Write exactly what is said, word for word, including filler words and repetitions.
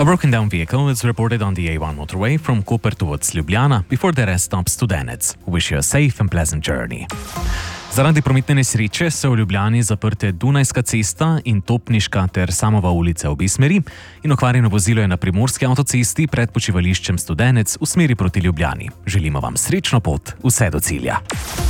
A broken down vehicle is reported on the A one motorway from Koper towards Ljubljana before the rest stops Studenec. Wish you a safe and pleasant journey. Zaradi prometne nesreče so v Ljubljani zaprte Dunajska cesta in Topniška ter Samova ulica v obe smeri in okvarjeno vozilo je na primorski avtocesti pred počivališčem Studenec v smeri proti Ljubljani. Želimo vam srečno pot vse do cilja.